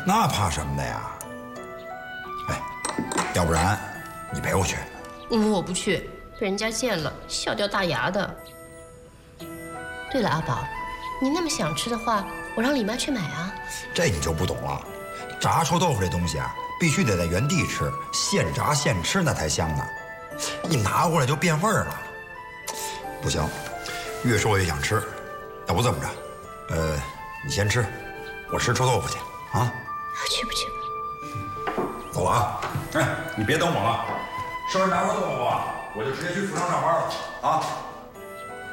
那怕什么的呀？哎，要不然你陪我去。 我不去，被人家见了笑掉大牙的。对了，阿宝，你那么想吃的话，我让李妈去买啊。 这你就不懂了，炸臭豆腐这东西啊，必须得在原地吃，现炸现吃那才香呢。一拿过来就变味儿了。不行，越说越想吃。要不这么着，你先吃，我吃臭豆腐去啊。 去不去？ 走了啊！哎，你别等我了，吃完炸臭豆腐我就直接去府上上班了啊。